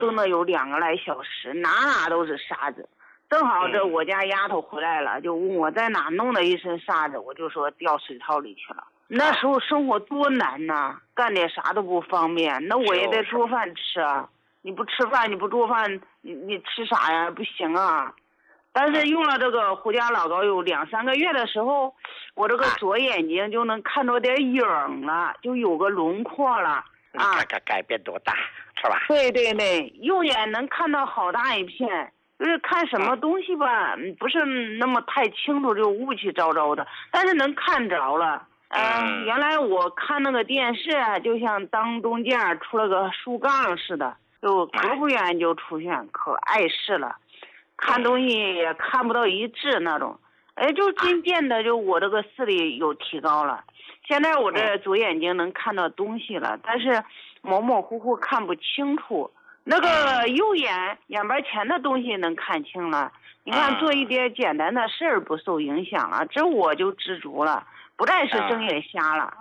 都能有2个来小时，哪都是沙子。正好这我家丫头回来了，就问我在哪弄了一身沙子，我就说掉水槽里去了。那时候生活多难呐，干点啥都不方便，那我也得做饭吃啊。你不吃饭，你不做饭，你吃啥呀？不行啊。但是用了这个胡家老膏有2、3个月的时候，我这个左眼睛就能看着点影了，就有个轮廓了啊。 改变多大是吧？ 对对对，右眼能看到好大一片。就是看什么东西吧，不是那么太清楚，就雾气昭昭的，但是能看着了。原来我看那个电视啊，就像当中间出了个树杠似的，就隔不远就出现，可碍事了。看东西也看不到一致那种。就渐渐的，就我这个视力有提高了。现在我这左眼睛能看到东西了，但是模模糊糊看不清楚。那个右眼边前的东西能看清了，你看做一点简单的事儿不受影响了，这我就知足了，不再是睁眼瞎了。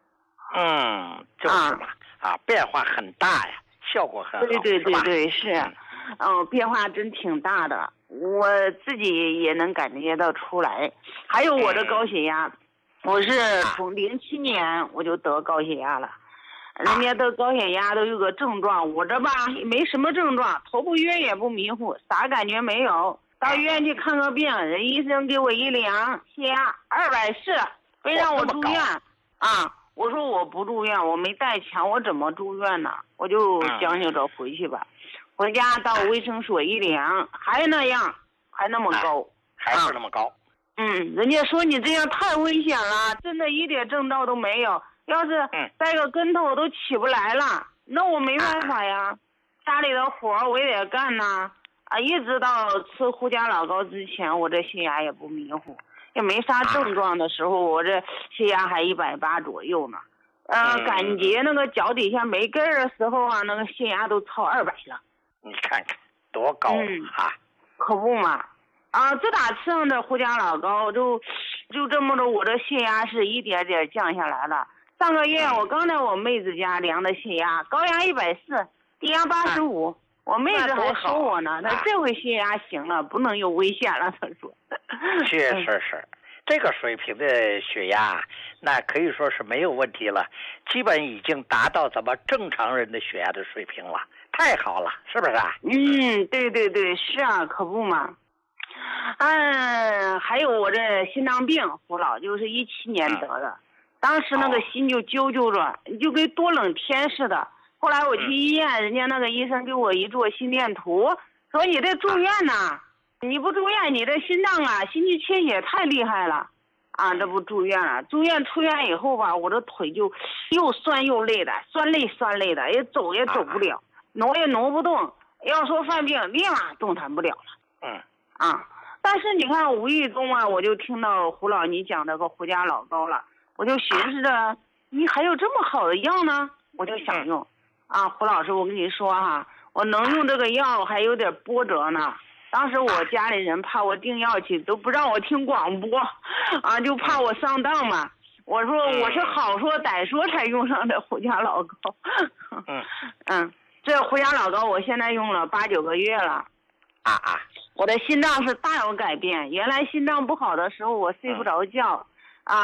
就是嘛，变化很大呀，效果很好。 对，是，变化真挺大的，我自己也能感觉到出来。还有我的高血压，我是从07年我就得高血压了。人家得高血压都有个症状，我这吧没什么症状，头不晕也不迷糊，啥感觉没有。到医院去看个病，人医生给我一量，血压240，非让我住院。我说我不住院，我没带钱，我怎么住院呢？我就将就着回去吧。回家到卫生所一量，还那样，还那么高， 还是那么高。 人家说你这样太危险了，真的一点征兆都没有。要是栽个跟头都起不来了，那我没办法呀，家里的活我也得干呐。一直到吃胡家老膏之前，我这血压也不迷糊，也没啥症状的时候，我这血压还180左右呢。感觉那个脚底下没根儿的时候啊，那个血压都超200了。 你看看多高可不嘛。自打吃上这胡家老膏，就这么着，我这血压是一点点降下来了。上个月我刚在我妹子家量的血压，高压140，低压85，我妹子还说我呢，她这回血压行了，不能有危险了，她说。 是，这个水平的血压，那可以说是没有问题了，基本已经达到咱们正常人的血压的水平了，太好了，是不是啊？ 对，是啊，可不嘛。还有我这心脏病，胡老就是17年得的。当时那个心就揪着，就跟多冷天似的。后来我去医院，人家那个医生给我一做心电图，说你这住院呐，你不住院，你这心脏心肌缺血太厉害了，这不住院了。住院出院以后吧，我这腿就又酸又累的，酸累的，也走不了，挪也挪不动。要说犯病，立马动弹不了了。但是你看无意中我就听到胡老你讲这个胡家老膏了。我就寻思着，你还有这么好的药呢，我就想用。胡老师，我跟你说我能用这个药还有点波折呢。当时我家里人怕我订药去，都不让我听广播，就怕我上当嘛。我说我是好说歹说才用上这胡家老膏。这胡家老膏我现在用了8、9个月了。我的心脏是大有改变，原来心脏不好的时候我睡不着觉。